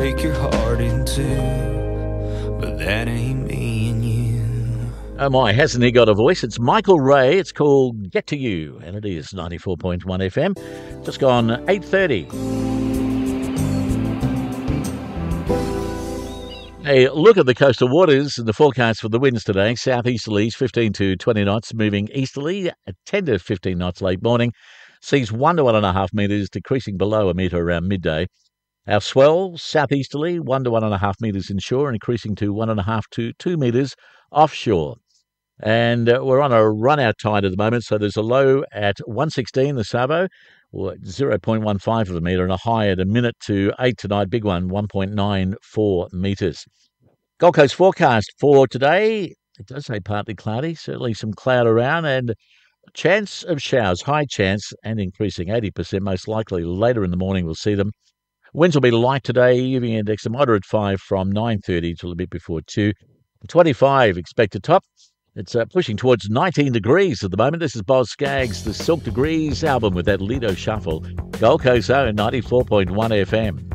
break your heart in two, but that ain't me and you. Oh my, hasn't he got a voice? It's Michael Ray. It's called Get to You, and it is 94.1 FM. Just gone 8:30. A look at the coastal waters and the forecast for the winds today. Southeasterlies 15 to 20 knots, moving easterly at 10 to 15 knots late morning. Seas 1 to 1.5 metres, decreasing below a metre around midday. Our swell, southeasterly, 1 to 1.5 metres inshore, increasing to 1.5 to 2 metres offshore. And we're on a run-out tide at the moment, so there's a low at 116, the Savo, or 0.15 of a metre, and a high at a minute to 8 tonight, big one, 1.94 metres. Gold Coast forecast for today, it does say partly cloudy, certainly some cloud around, and chance of showers, high chance, and increasing 80% most likely. Later in the morning we'll see them. Winds will be light today, evening index a moderate 5 from 9:30 till a bit before 2. 25 expected top. It's pushing towards 19 degrees at the moment. This is Boz Scaggs, the Silk Degrees album with that Lido Shuffle. Gold Coast Zone 94.1 FM.